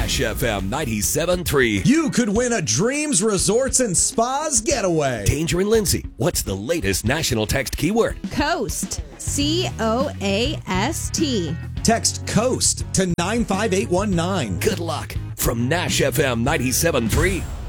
Nash FM 97.3. You could win a Dreams Resorts and Spas getaway. Danger and Lindsay, what's the latest national text keyword? Coast. COAST. Text COAST to 95819. Good luck from Nash FM 97.3.